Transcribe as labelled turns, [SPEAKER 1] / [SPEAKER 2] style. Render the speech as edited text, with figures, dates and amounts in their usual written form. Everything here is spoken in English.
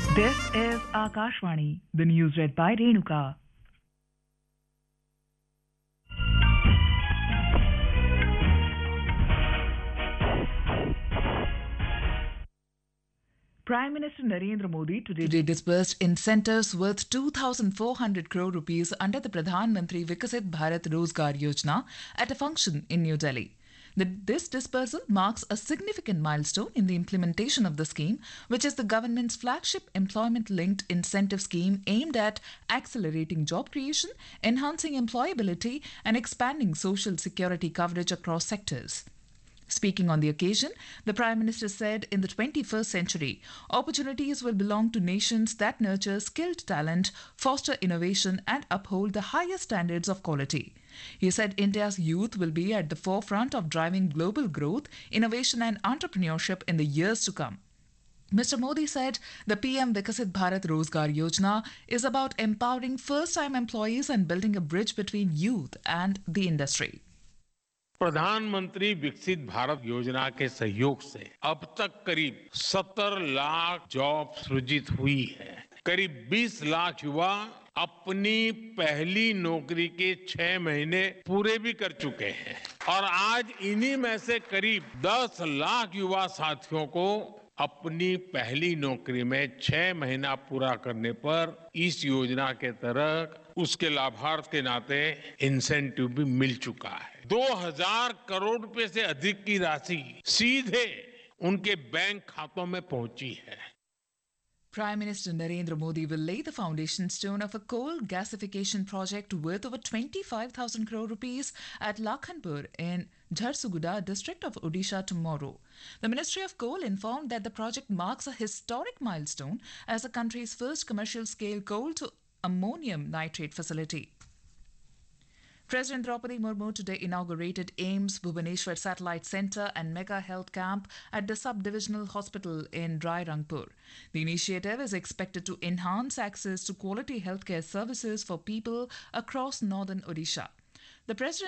[SPEAKER 1] This is Akashvani, the news read by Renuka. Prime Minister Narendra Modi today disbursed incentives worth 2,400 crore rupees under the Pradhan Mantri Vikasit Bharat Rozgar Yojana at a function in New Delhi. This disbursal marks a significant milestone in the implementation of the scheme, which is the government's flagship employment-linked incentive scheme aimed at accelerating job creation, enhancing employability, and expanding social security coverage across sectors. Speaking on the occasion, the Prime Minister said in the 21st century, opportunities will belong to nations that nurture skilled talent, foster innovation, and uphold the highest standards of quality. He said India's youth will be at the forefront of driving global growth, innovation, and entrepreneurship in the years to come. Mr. Modi said the PM Vikasit Bharat Rozgar Yojana is about empowering first-time employees and building a bridge between youth and the industry.
[SPEAKER 2] प्रधानमंत्री विकसित भारत योजना के सहयोग से अब तक करीब 70 lakh job सृजित हुई है। करीब 20 लाख युवा अपनी पहली नौकरी के 6 महीने पूरे भी कर चुके हैं और आज इन्हीं में से करीब 10 लाख युवा साथियों को अपनी पहली नौकरी में 6 महीना पूरा करने पर इस योजना के तहत उसके लाभार्थ के नाते इंसेंटिव भी मिल चुका है। 2000 करोड़ रुपए से अधिक की राशि सीधे उनके बैंक खातों में पहुंची है।
[SPEAKER 1] Prime Minister Narendra Modi will lay the foundation stone of a coal gasification project worth over 25,000 crore rupees at Lakhanpur in Jharsuguda district of Odisha tomorrow. The Ministry of Coal informed that the project marks a historic milestone as the country's first commercial-scale coal to ammonium nitrate facility. President Draupadi Murmu today inaugurated AIIMS Bhubaneswar Satellite Centre and Mega Health Camp at the Sub-Divisional Hospital in Rairangpur. The initiative is expected to enhance access to quality healthcare services for people across northern Odisha. The President